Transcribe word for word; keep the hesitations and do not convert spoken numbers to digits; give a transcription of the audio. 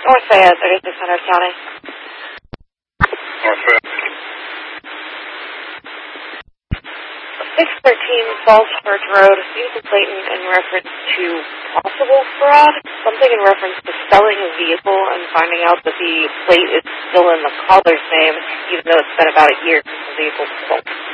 North Fayette, thirty-six hundred County. North Fayette. six thirteen Falls Church Road, Steve Clayton in reference to possible fraud, something in reference to selling a vehicle and finding out that the plate is still in the caller's name, even though it's been about a year since the vehicle was sold.